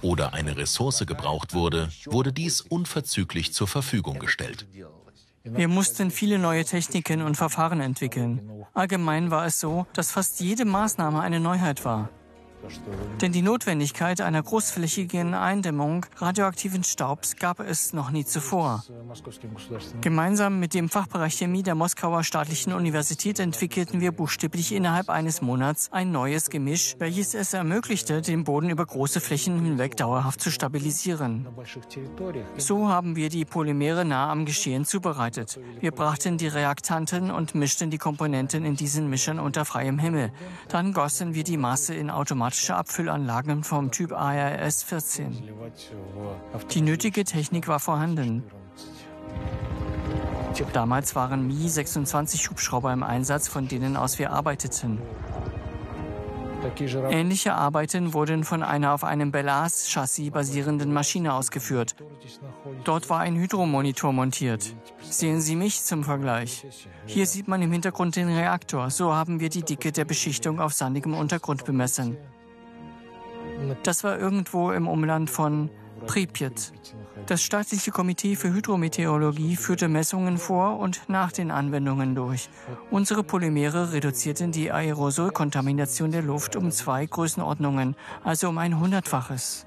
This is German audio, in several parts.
oder eine Ressource gebraucht wurde, wurde dies unverzüglich zur Verfügung gestellt. Wir mussten viele neue Techniken und Verfahren entwickeln. Allgemein war es so, dass fast jede Maßnahme eine Neuheit war. Denn die Notwendigkeit einer großflächigen Eindämmung radioaktiven Staubs gab es noch nie zuvor. Gemeinsam mit dem Fachbereich Chemie der Moskauer Staatlichen Universität entwickelten wir buchstäblich innerhalb eines Monats ein neues Gemisch, welches es ermöglichte, den Boden über große Flächen hinweg dauerhaft zu stabilisieren. So haben wir die Polymere nah am Geschehen zubereitet. Wir brachten die Reaktanten und mischten die Komponenten in diesen Mischern unter freiem Himmel. Dann gossen wir die Masse in automatische Abfüllanlagen vom Typ ARS-14. Die nötige Technik war vorhanden. Damals waren Mi-26 Hubschrauber im Einsatz, von denen aus wir arbeiteten. Ähnliche Arbeiten wurden von einer auf einem Belas-Chassis basierenden Maschine ausgeführt. Dort war ein Hydromonitor montiert. Sehen Sie mich zum Vergleich. Hier sieht man im Hintergrund den Reaktor. So haben wir die Dicke der Beschichtung auf sandigem Untergrund bemessen. Das war irgendwo im Umland von Pripyat. Das staatliche Komitee für Hydrometeorologie führte Messungen vor und nach den Anwendungen durch. Unsere Polymere reduzierten die Aerosolkontamination der Luft um 2 Größenordnungen, also um ein 100-faches.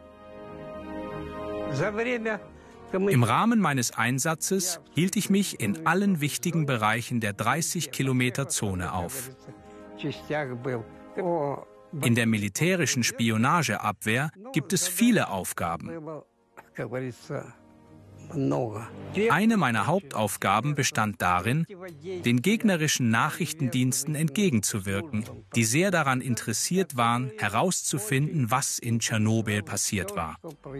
Im Rahmen meines Einsatzes hielt ich mich in allen wichtigen Bereichen der 30-Kilometer-Zone auf. In der militärischen Spionageabwehr gibt es viele Aufgaben. Eine meiner Hauptaufgaben bestand darin, den gegnerischen Nachrichtendiensten entgegenzuwirken, die sehr daran interessiert waren, herauszufinden, was in Tschernobyl passiert war.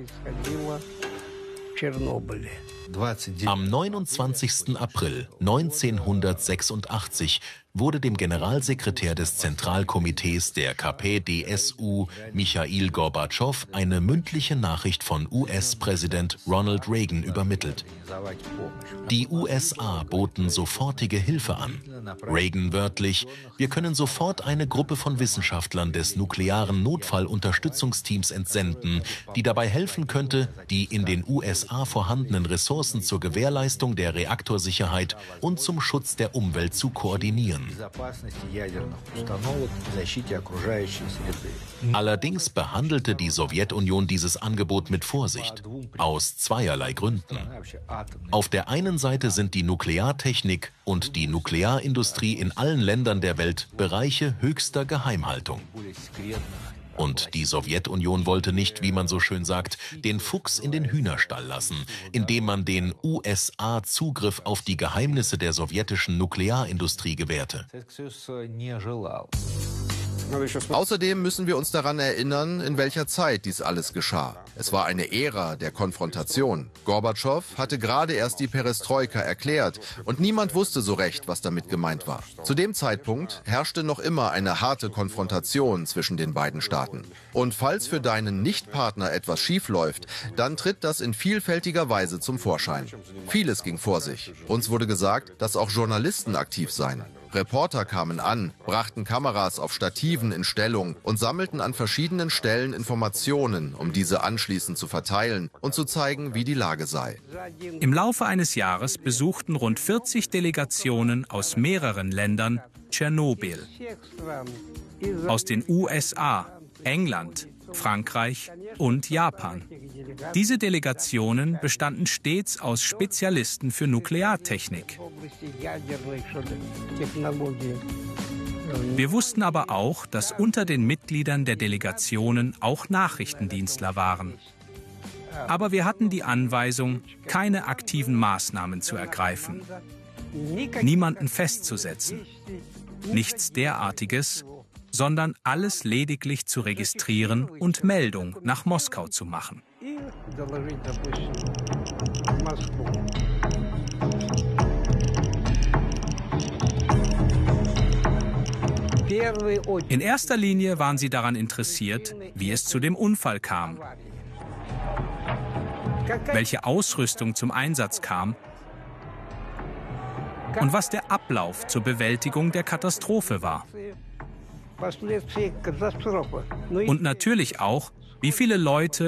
Am 29. April 1986 wurde dem Generalsekretär des Zentralkomitees der KPdSU, Michail Gorbatschow, eine mündliche Nachricht von US-Präsident Ronald Reagan übermittelt. Die USA boten sofortige Hilfe an. Reagan wörtlich: Wir können sofort eine Gruppe von Wissenschaftlern des nuklearen Notfallunterstützungsteams entsenden, die dabei helfen könnte, die in den USA vorhandenen Ressourcen zur Gewährleistung der Reaktorsicherheit und zum Schutz der Umwelt zu koordinieren. Allerdings behandelte die Sowjetunion dieses Angebot mit Vorsicht, aus zweierlei Gründen. Auf der einen Seite sind die Nukleartechnik und die Nuklearindustrie in allen Ländern der Welt Bereiche höchster Geheimhaltung. Und die Sowjetunion wollte nicht, wie man so schön sagt, den Fuchs in den Hühnerstall lassen, indem man den USA Zugriff auf die Geheimnisse der sowjetischen Nuklearindustrie gewährte. Außerdem müssen wir uns daran erinnern, in welcher Zeit dies alles geschah. Es war eine Ära der Konfrontation. Gorbatschow hatte gerade erst die Perestroika erklärt und niemand wusste so recht, was damit gemeint war. Zu dem Zeitpunkt herrschte noch immer eine harte Konfrontation zwischen den beiden Staaten. Und falls für deinen Nichtpartner etwas schiefläuft, dann tritt das in vielfältiger Weise zum Vorschein. Vieles ging vor sich. Uns wurde gesagt, dass auch Journalisten aktiv seien. Reporter kamen an, brachten Kameras auf Stativen in Stellung und sammelten an verschiedenen Stellen Informationen, um diese anschließend zu verteilen und zu zeigen, wie die Lage sei. Im Laufe eines Jahres besuchten rund 40 Delegationen aus mehreren Ländern Tschernobyl. Aus den USA, England, Frankreich und Japan. Diese Delegationen bestanden stets aus Spezialisten für Nukleartechnik. Wir wussten aber auch, dass unter den Mitgliedern der Delegationen auch Nachrichtendienstler waren. Aber wir hatten die Anweisung, keine aktiven Maßnahmen zu ergreifen, niemanden festzusetzen, nichts derartiges, sondern alles lediglich zu registrieren und Meldung nach Moskau zu machen. In erster Linie waren sie daran interessiert, wie es zu dem Unfall kam, welche Ausrüstung zum Einsatz kam und was der Ablauf zur Bewältigung der Katastrophe war. Und natürlich auch, wie viele Leute